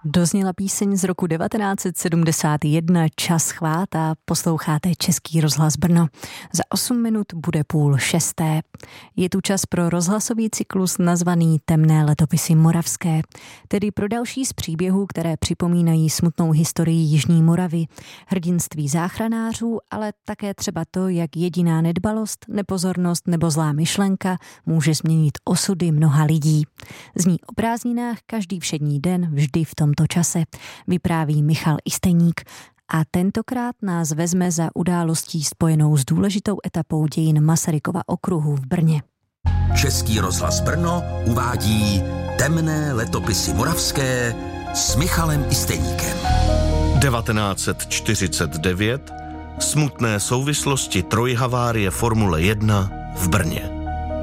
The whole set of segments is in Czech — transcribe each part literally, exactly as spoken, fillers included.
Dozněla píseň z roku devatenáct set sedmdesát jedna Čas chvát a posloucháte Český rozhlas Brno. Za osm minut bude půl šesté. Je tu čas pro rozhlasový cyklus nazvaný Temné letopisy moravské, tedy pro další z příběhů, které připomínají smutnou historii Jižní Moravy, hrdinství záchranářů, ale také třeba to, jak jediná nedbalost, nepozornost nebo zlá myšlenka může změnit osudy mnoha lidí. Zní o prázdninách každý všední den, vždy v tomto čase, vypráví Michal Isteník a tentokrát nás vezme za událostí spojenou s důležitou etapou dějin Masarykova okruhu v Brně. Český rozhlas Brno uvádí Temné letopisy moravské s Michalem Isteníkem. devatenáct set čtyřicet devět Smutné souvislosti trojhavárie Formule jedna v Brně.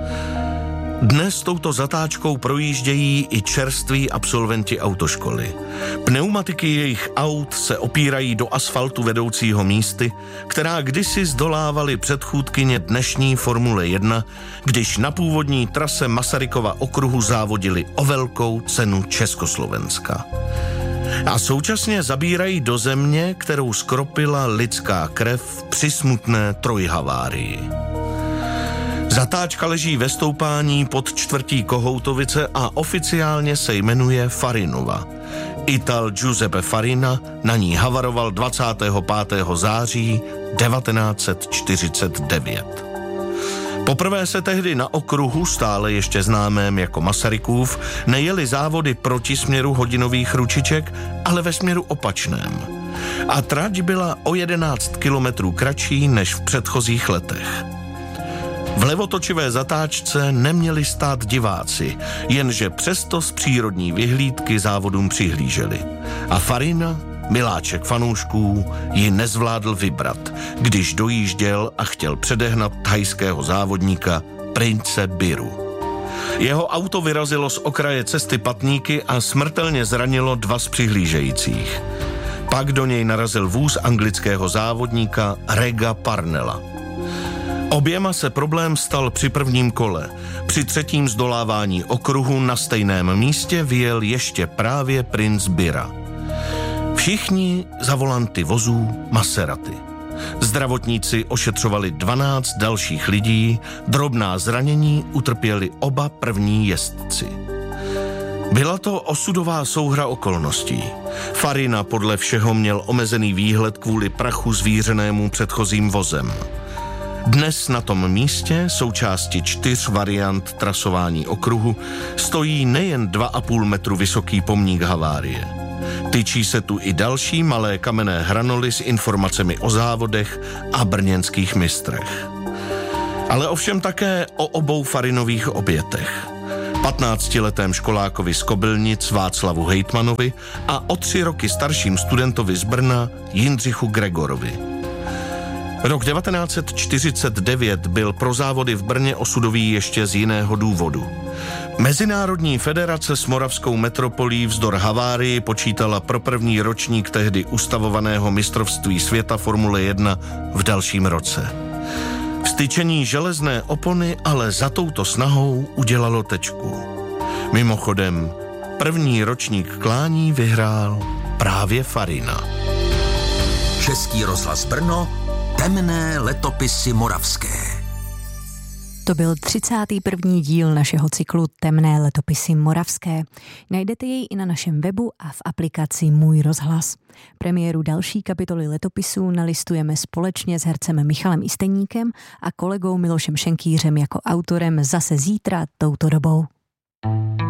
Dnes touto zatáčkou projíždějí i čerství absolventi autoškoly. Pneumatiky jejich aut se opírají do asfaltu vedoucího místy, která kdysi zdolávaly předchůdkyně dnešní Formule jedna, když na původní trase Masarykova okruhu závodili o velkou cenu Československa. A současně zabírají do země, kterou skropila lidská krev při smutné trojhavárii. Zatáčka leží ve stoupání pod čtvrtí Kohoutovice a oficiálně se jmenuje Farinova. Ital Giuseppe Farina na ní havaroval dvacátého pátého září devatenáct set čtyřicet devět. Poprvé se tehdy na okruhu, stále ještě známém jako Masarykův, nejeli závody proti směru hodinových ručiček, ale ve směru opačném. A trať byla o jedenáct kilometrů kratší než v předchozích letech. V levotočivé zatáčce neměli stát diváci, jenže přesto z přírodní vyhlídky závodům přihlíželi. A Farina, miláček fanoušků, ji nezvládl vybrat, když dojížděl a chtěl předehnat thajského závodníka Prince Biru. Jeho auto vyrazilo z okraje cesty patníky a smrtelně zranilo dva z přihlížejících. Pak do něj narazil vůz anglického závodníka Rega Parnella. Oběma se problém stal při prvním kole. Při třetím zdolávání okruhu na stejném místě vyjel ještě právě princ Bira. Všichni za volanty vozů Maserati. Zdravotníci ošetřovali dvanáct dalších lidí, drobná zranění utrpěli oba první jezdci. Byla to osudová souhra okolností. Farina podle všeho měl omezený výhled kvůli prachu zvířenému předchozím vozem. Dnes na tom místě, součásti čtyř variant trasování okruhu, stojí nejen dva a půl metru vysoký pomník havárie. Tyčí se tu i další malé kamenné hranoly s informacemi o závodech a brněnských mistrech. Ale ovšem také o obou Farinových obětech. patnáctiletém školákovi z Kobylnic Václavu Hejtmanovi a o tři roky starším studentovi z Brna Jindřichu Gregorovi. Rok devatenáct set čtyřicet devět byl pro závody v Brně osudový ještě z jiného důvodu. Mezinárodní federace s moravskou metropolí vzdor havárii počítala pro první ročník tehdy ustavovaného mistrovství světa Formule jedna v dalším roce. Vstyčení železné opony ale za touto snahou udělalo tečku. Mimochodem, první ročník klání vyhrál právě Farina. Český rozhlas Brno, Temné letopisy moravské. To byl třicátý první díl našeho cyklu Temné letopisy moravské. Najdete jej i na našem webu a v aplikaci Můj rozhlas. Premiéru další kapitoly letopisů nalistujeme společně s hercem Michalem Isteníkem a kolegou Milošem Šenkýřem jako autorem zase zítra touto dobou.